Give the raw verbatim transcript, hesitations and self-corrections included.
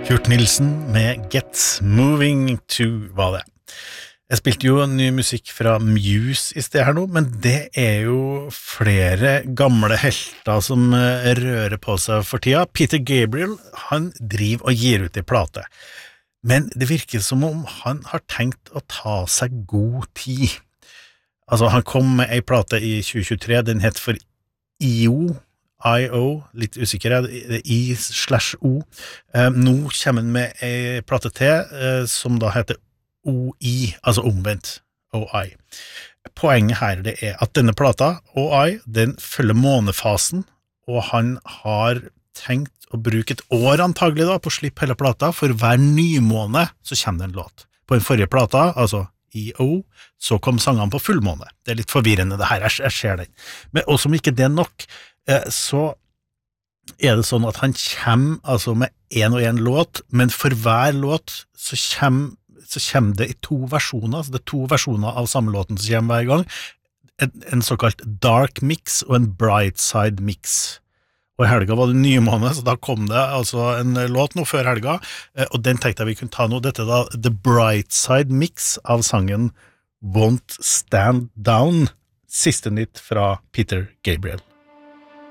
Kurt Nilsen med Get Moving To var det. Jeg spilte jo ny musikk fra Muse i sted her nå, men det er jo flere gamle helter som rører på seg for tida. Peter Gabriel, han driver og gir ut i plate. Men det virker som om han har tenkt å ta seg god tid. Altså, han kom med en plate i tjue tjuetre, den het for I O, I O, litt usikker, I slash O. Eh, nå kommer han med en plate til, eh, som da heter O I, altså omvendt, O I. Poenget her det er at denne plata, O I, den følger månefasen, og han har tenkt å bruke et år antagelig da, på å slippe hele plata, for hver nymåne så kommer det en låt. På den forrige plata, altså I O, så kom sangene på fullmåne. Det er litt forvirrende det her, jeg, jeg ser den. Men også om ikke det er nok, så er det sånn at han kommer altså med en og en låt, men for hver låt så kommer, så kommer det i to versjoner, så det er to versjoner av samme låten som kommer hver gang, en, en såkalt dark mix og en bright side mix. Og i helga var det nye måned, så da kom det altså en låt nå før helga, og den tenkte jeg vi kunne ta nå. Dette er da The Bright Side Mix av sangen Won't Stand Down, siste nytt fra Peter Gabriel.